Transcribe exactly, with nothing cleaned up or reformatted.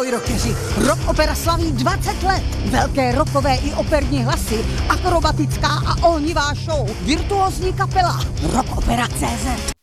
Ahoj rockeři, Rock Opera slaví dvacet let. Velké rockové i operní hlasy, akrobatická a ohnivá show, virtuózní kapela, rockopera tečka cé zet.